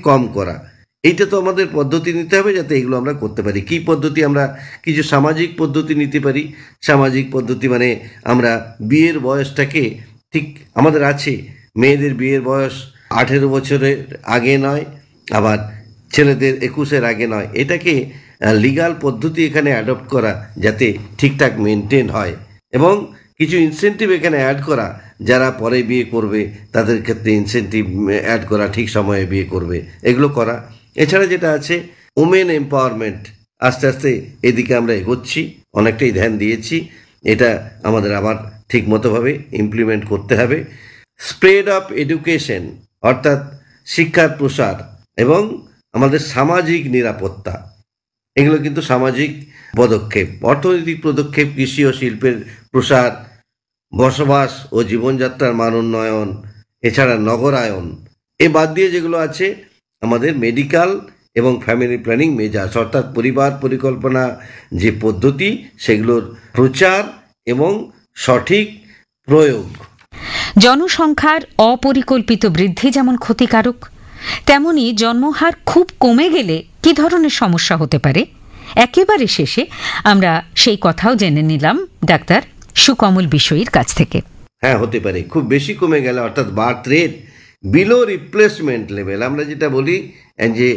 কম করা। এইটা তো আমাদের পদ্ধতি নিতে হবে যাতে এগুলো আমরা করতে পারি। কী পদ্ধতি? আমরা কিছু সামাজিক পদ্ধতি নিতে পারি। সামাজিক পদ্ধতি মানে আমরা বিয়ের বয়সটাকে ঠিক আমাদের আছে, মেয়েদের বিয়ের বয়স 18 বছরের আগে নয়, আবার ছেলেদের 21-এর আগে নয়। এটাকে লিগাল পদ্ধতি এখানে অ্যাডপ্ট করা যাতে ঠিকঠাক মেনটেন হয়, এবং কিছু ইনসেন্টিভ এখানে অ্যাড করা, যারা পরে বিয়ে করবে তাদের ক্ষেত্রে ইনসেন্টিভ অ্যাড করা, ঠিক সময়ে বিয়ে করবে, এগুলো করা। এছাড়া যেটা আছে ওমেন এম্পাওয়ারমেন্ট, আস্তে আস্তে এদিকে আমরা এগোচ্ছি, অনেকটাই ধ্যান দিয়েছি। এটা আমাদের আবার ঠিক মতোভাবে ইমপ্লিমেন্ট করতে হবে। স্প্রেড অফ এডুকেশন, অর্থাৎ শিক্ষার প্রসার এবং আমাদের সামাজিক নিরাপত্তা, এগুলো কিন্তু সামাজিক পদক্ষেপ। অর্থনৈতিক পদক্ষেপ, কৃষি ও শিল্পের প্রসার, বসবাস ও জীবনযাত্রার মান উন্নয়ন, এছাড়া নগরায়ন। এ বাদ দিয়ে যেগুলো আছে আমাদের মেডিকেল এবং ফ্যামিলি প্ল্যানিং মেজার্স, অর্থাৎ পরিবার পরিকল্পনা যে পদ্ধতি, সেগুলোর প্রচার এবং সঠিক প্রয়োগ। জনসংখ্যার অপরিকল্পিত বৃদ্ধি যেমন ক্ষতিকারক, তেমনি জন্মহার খুব কমে গেলে কি ধরনের সমস্যা হতে পারে। একেবারে শেষে আমরা সেই কথাও জেনে নিলাম ডাক্তার সুকমল বিষয়ীর কাছ থেকে। হ্যাঁ, হতে পারে। খুব বেশি কমে গেলে, অর্থাৎ birth rate below replacement level, আমরা যেটা বলি যে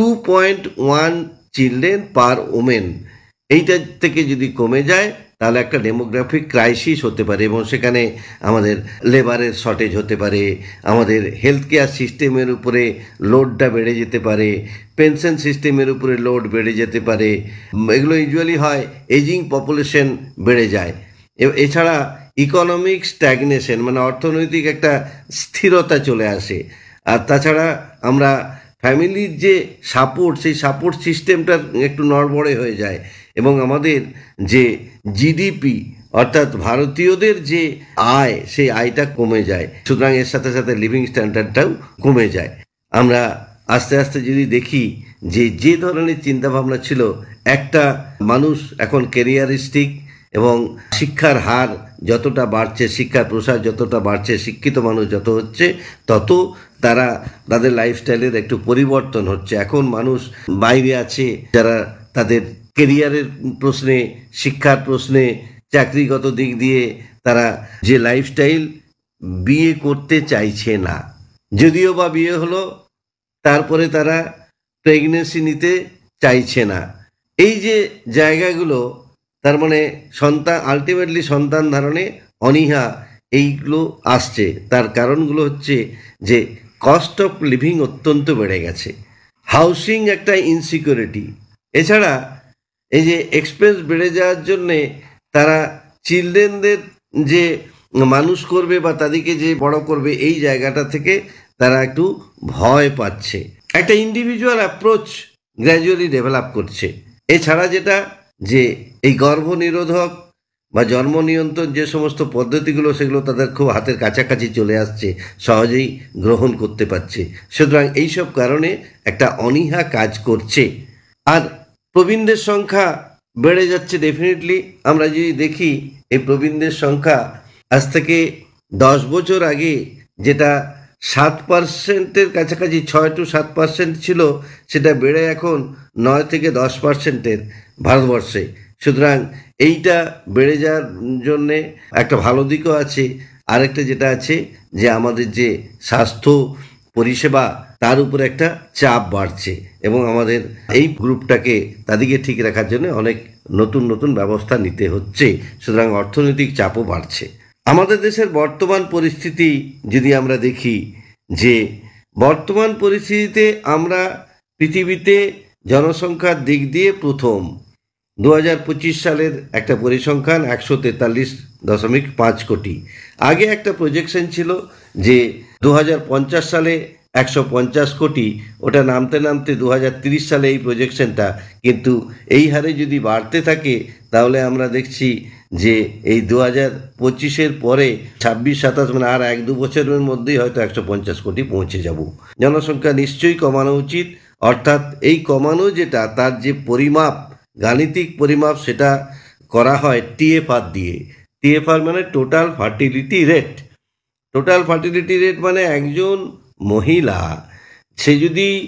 2.1 চিলড্রেন পার ওমেন, এইটা থেকে যদি কমে যায় তাহলে একটা ডেমোগ্রাফিক ক্রাইসিস হতে পারে, এবং সেখানে আমাদের লেবারের শর্টেজ হতে পারে, আমাদের হেলথ কেয়ার সিস্টেমের উপরে লোডটা বেড়ে যেতে পারে, পেনশন সিস্টেমের উপরে লোড বেড়ে যেতে পারে। এগুলো ইউজুয়ালি হয় এজিং পপুলেশন বেড়ে যায়। এছাড়া ইকোনমিক স্ট্যাগনেশন, মানে অর্থনৈতিক একটা স্থিরতা চলে আসে। আর তাছাড়া আমরা ফ্যামিলির যে সাপোর্ট, সেই সাপোর্ট সিস্টেমটা একটু নড়বড়ে হয়ে যায়, এবং আমাদের যে জিডিপি, অর্থাৎ ভারতীয়দের যে আয়, সেই আয়টা কমে যায়। সুতরাং এর সাথে সাথে লিভিং স্ট্যান্ডার্ডটাও কমে যায়। আমরা আস্তে আস্তে যদি দেখি যে ধরনের চিন্তাভাবনা ছিল, একটা মানুষ এখন ক্যারিয়ারিস্টিক, এবং শিক্ষার হার যতটা বাড়ছে, শিক্ষার প্রসার যতটা বাড়ছে, শিক্ষিত মানুষ যত হচ্ছে, তত তাদের লাইফস্টাইলের একটু পরিবর্তন হচ্ছে। এখন মানুষ বাইরে আছে যারা তাদের কেরিয়ারের প্রশ্নে, শিক্ষার প্রশ্নে, চাকরিগত দিক দিয়ে তারা যে লাইফস্টাইল, বিয়ে করতে চাইছে না। যদিও বা বিয়ে হলো, তারপরে তারা প্রেগনেন্সি নিতে চাইছে না। এই যে জায়গাগুলো, তার মানে আলটিমেটলি সন্তান ধারণে অনীহা, এইগুলো আসছে। তার কারণগুলো হচ্ছে যে কস্ট অফ লিভিং অত্যন্ত বেড়ে গেছে, হাউসিং একটা ইনসিকিউরিটি, এছাড়া এই যে এক্সপেন্স বেড়ে যাওয়ার জন্যে তারা চিলড্রেনদের যে মানুষ করবে বা তাদেরকে যে বড় করবে, এই জায়গাটা থেকে তারা একটু ভয় পাচ্ছে। একটা ইন্ডিভিজুয়াল অ্যাপ্রোচ গ্র্যাজুয়ালি ডেভেলপ করছে। এছাড়া যেটা যে এই গর্ভনিরোধক বা জন্ম নিয়ন্ত্রণ যে সমস্ত পদ্ধতিগুলো, সেগুলো তাদের খুব হাতের কাছাকাছি চলে আসছে, সহজেই গ্রহণ করতে পারছে। সুতরাং এইসব কারণে একটা অনীহা কাজ করছে। আর প্রবীণদের সংখ্যা বেড়ে যাচ্ছে ডেফিনেটলি। আমরা যদি দেখি এই প্রবীণদের সংখ্যা আজ থেকে 10 বছর আগে যেটা 7%-এর কাছাকাছি, 6 to 7% ছিল, সেটা বেড়ে এখন 9 থেকে 10%-এর ভারতবর্ষে। সুতরাং এইটা বেড়ে যাওয়ার জন্যে একটা ভালো দিকও আছে। আরেকটা যেটা আছে যে আমাদের যে স্বাস্থ্য পরিষেবা, তার উপরে একটা চাপ বাড়ছে, এবং আমাদের এই গ্রুপটাকে, তাদেরকে ঠিক রাখার জন্য অনেক নতুন নতুন ব্যবস্থা নিতে হচ্ছে। সুতরাং অর্থনৈতিক চাপও বাড়ছে। আমাদের দেশের বর্তমান পরিস্থিতি যদি আমরা দেখি, যে বর্তমান পরিস্থিতিতে আমরা পৃথিবীতে জনসংখ্যার দিক দিয়ে প্রথম। 2025 সালের একটা পরিসংখ্যান 143.5 কোটি। আগে একটা প্রজেকশন ছিল যে 2050 সালে 150 কোটি, ওটা নামতে নামতে 2030 সালে এই প্রজেকশনটা, কিন্তু এই হারে যদি বাড়তে থাকে তাহলে আমরা দেখছি যে এই 2025-এর পরে 26-27, মানে আর 1-2 বছরের মধ্যেই হয়তো 150 কোটি পৌঁছে যাব। জনসংখ্যা নিশ্চয়ই কমানো উচিত। অর্থাৎ এই কমানো যেটা, তার যে পরিমাপ, গাণিতিক পরিমাপ, সেটা করা হয় টিএফআর দিয়ে। টিএফআর মানে total fertility rate. Total fertility rate মানে একজন মহিলা, সে যদি